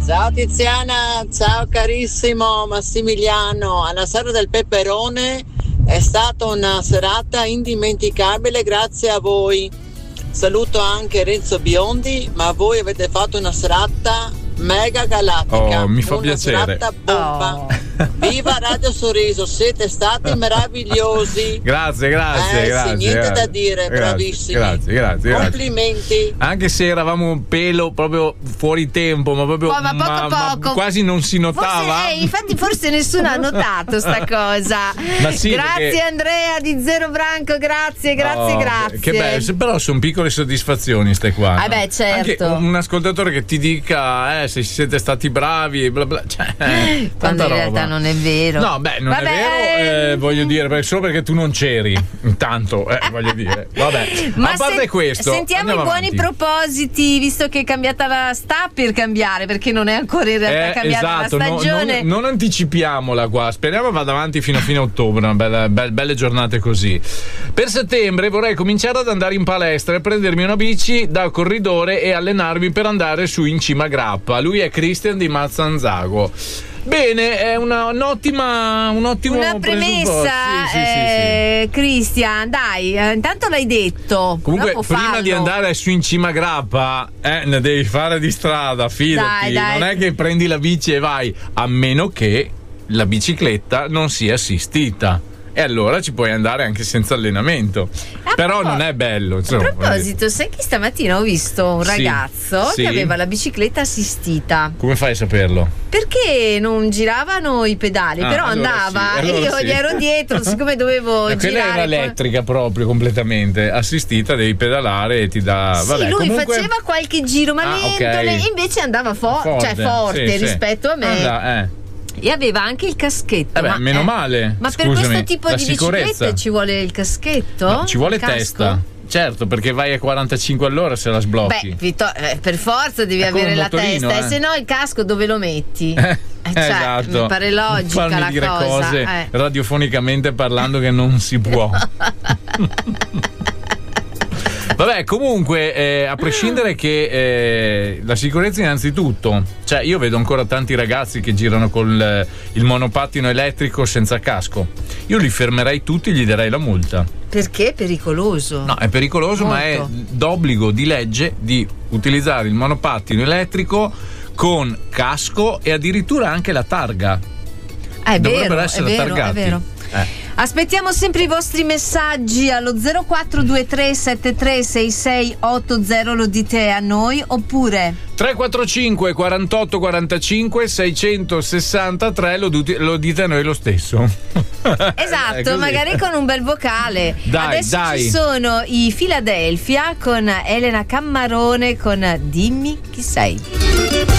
Ciao Tiziana, ciao carissimo Massimiliano. Alla Serra del Peperone è stata una serata indimenticabile grazie a voi. Saluto anche Renzo Biondi, ma voi avete fatto una serata mega galattica. Mi fa una piacere. Serata bomba. Viva Radio Sorriso, siete stati meravigliosi. Grazie. Niente da dire, bravissimi. Grazie. Complimenti. Anche se eravamo un pelo proprio fuori tempo, ma proprio poco. quasi non si notava. Infatti forse nessuno ha notato sta cosa. Ma sì, grazie perché... Andrea di Zero Branco, grazie. Che bello, però sono piccole soddisfazioni ste qua. Beh, certo. Anche un ascoltatore che ti dica se siete stati bravi e bla bla, quando in realtà non è vero. No, non è vero, voglio dire, solo perché tu non c'eri. Intanto, voglio dire. Vabbè. Ma a parte questo, sentiamo i buoni propositi, visto che è cambiata sta per cambiare, perché non è ancora in realtà cambiata la stagione. Non anticipiamola qua, speriamo vada avanti fino a fine ottobre, una belle giornate così. Per settembre vorrei cominciare ad andare in palestra e prendermi una bici da corridore e allenarmi per andare su in cima a Grappa. Lui è Christian di Mazzanzago. Bene, è un'ottima premessa. Sì. Christian, dai, intanto l'hai detto. Comunque, prima di andare su in cima a Grappa, ne devi fare di strada, fidati. Dai. Non è che prendi la bici e vai, a meno che la bicicletta non sia assistita. E allora ci puoi andare anche senza allenamento. Però non è bello, insomma. A proposito, sai che stamattina ho visto un ragazzo che aveva la bicicletta assistita. Come fai a saperlo? Perché non giravano i pedali, però allora andava allora e io gli ero dietro, siccome dovevo girare. Quella era elettrica proprio, completamente. Assistita, devi pedalare e ti dà. Lui comunque... faceva qualche giro, ma lento, e invece andava forte rispetto a me. E aveva anche il caschetto. Meno male. Ma per questo tipo di biciclette ci vuole il caschetto? No, ci vuole testa. Certo, perché vai a 45 all'ora se la sblocchi. Per forza devi avere la testa, se no il casco dove lo metti? Esatto. Mi pare logica non farmi la dire cosa. Cose radiofonicamente parlando che non si può. Vabbè, comunque, a prescindere che la sicurezza innanzitutto, cioè io vedo ancora tanti ragazzi che girano con il monopattino elettrico senza casco. Io li fermerei tutti e gli darei la multa. Perché è pericoloso? No, è pericoloso, molto. Ma è d'obbligo di legge di utilizzare il monopattino elettrico con casco e addirittura anche la targa. Dovrebbero essere targati. È vero. Aspettiamo sempre i vostri messaggi allo 0423 7366 80, lo dite a noi oppure 345 48 45 663 lo dite a noi lo stesso. Esatto, magari con un bel vocale. Adesso ci sono i Philadelphia con Elena Cammarone con Dimmi chi sei.